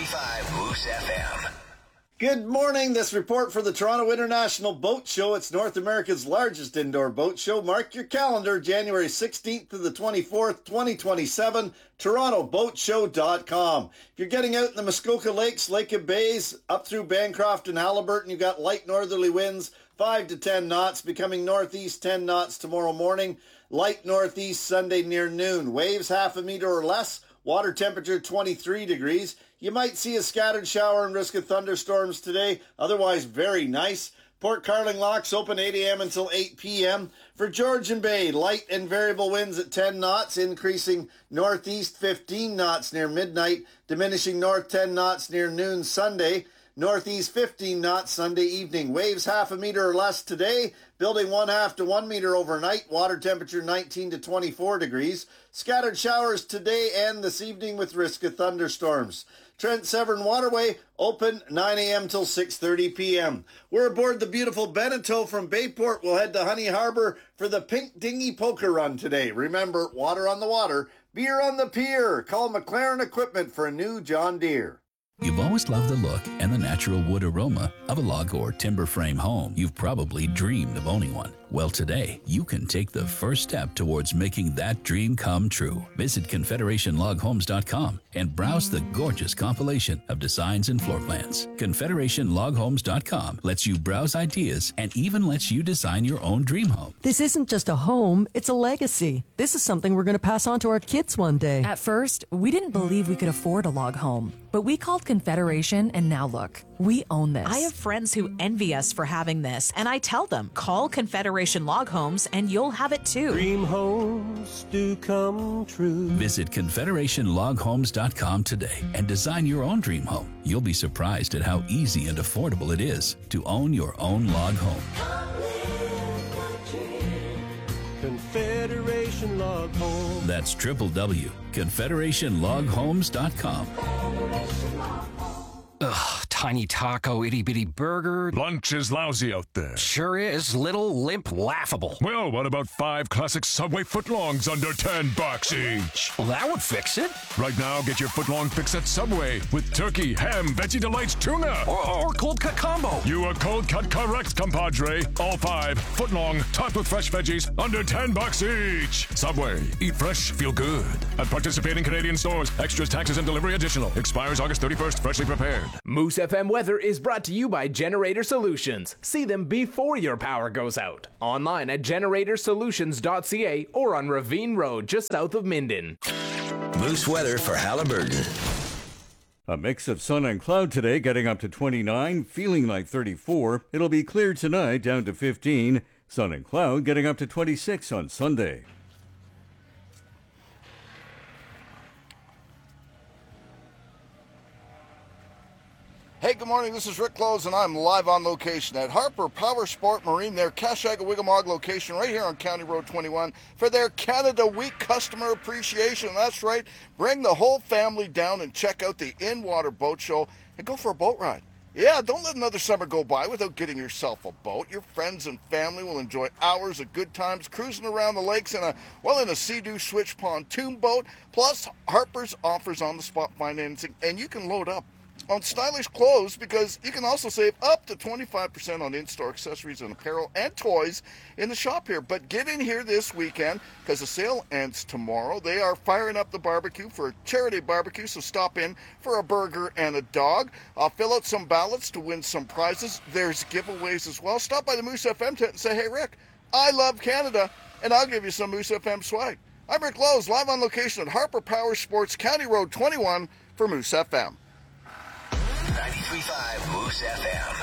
93.5 Moose FM. Good morning. This report for the Toronto International Boat Show. It's North America's largest indoor boat show. Mark your calendar, January 16th to the 24th, 2027, torontoboatshow.com. If you're getting out in the Muskoka Lakes, Lake and Bays, up through Bancroft and Haliburton, you've got light northerly winds, 5 to 10 knots, becoming northeast 10 knots tomorrow morning. Light northeast Sunday near noon. Waves half a meter or less. Water temperature 23 degrees. You might see a scattered shower and risk of thunderstorms today. Otherwise, very nice. Port Carling locks open 8 a.m. until 8 p.m. For Georgian Bay, light and variable winds at 10 knots, increasing northeast 15 knots near midnight, diminishing north 10 knots near noon Sunday. Northeast 15 knots Sunday evening. Waves half a meter or less today, building 1/2 to 1 meter overnight. Water temperature 19 to 24 degrees. Scattered showers today and this evening with risk of thunderstorms. Trent Severn Waterway open 9 a.m. till 6:30 p.m. We're aboard the beautiful Beneteau from Bayport. We'll head to Honey Harbor for the Pink Dinghy Poker Run today. Remember, water on the water, beer on the pier. Call McLaren Equipment for a new John Deere. You've always loved the look and the natural wood aroma of a log or timber frame home. You've probably dreamed of owning one. Well, today, you can take the first step towards making that dream come true. Visit ConfederationLogHomes.com and browse the gorgeous compilation of designs and floor plans. ConfederationLogHomes.com lets you browse ideas and even lets you design your own dream home. This isn't just a home, it's a legacy. This is something we're going to pass on to our kids one day. At first, we didn't believe we could afford a log home, but we called Confederation, and now look, we own this. I have friends who envy us for having this, and I tell them, call Confederation Log Homes and you'll have it too. Dream homes do come true. Visit ConfederationLogHomes.com today and design your own dream home. You'll be surprised at how easy and affordable it is to own your own log home. Confederation Log Homes. That's www.ConfederationLogHomes.com. Ugh, tiny taco, itty-bitty burger. Lunch is lousy out there. Sure is. Little, limp, laughable. Well, what about 5 classic Subway footlongs under $10 each? Well, that would fix it. Right now, get your footlong fix at Subway with turkey, ham, Veggie Delights, tuna. Or cold cut combo. You are cold cut correct, compadre. All 5 footlong, topped with fresh veggies, under $10 each. Subway. Eat fresh, feel good. At participating Canadian stores. Extras, taxes, and delivery additional. Expires August 31st. Freshly prepared. Moose FM weather is brought to you by Generator Solutions. See them before your power goes out. Online at generatorsolutions.ca or on Ravine Road just south of Minden. Moose weather for Haliburton. A mix of sun and cloud today, getting up to 29, feeling like 34. It'll be clear tonight, down to 15. Sun and cloud getting up to 26 on Sunday. Hey, good morning. This is Rick Close, and I'm live on location at Harper Power Sport Marine, their Kashagawiggamog location right here on County Road 21 for their Canada Week customer appreciation. That's right. Bring the whole family down and check out the in-water boat show and go for a boat ride. Yeah, don't let another summer go by without getting yourself a boat. Your friends and family will enjoy hours of good times cruising around the lakes in a Sea-Doo Switch pontoon boat. Plus, Harper's offers on-the-spot financing, and you can load up on stylish clothes because you can also save up to 25% on in-store accessories and apparel and toys in the shop here. But get in here this weekend because the sale ends tomorrow. They are firing up the barbecue for a charity barbecue, so stop in for a burger and a dog. Fill out some ballots to win some prizes. There's giveaways as well. Stop by the Moose FM tent and say, hey, Rick, I love Canada, and I'll give you some Moose FM swag. I'm Rick Lowe's, live on location at Harper Power Sports, County Road 21 for Moose FM. 93.5 Moose FM.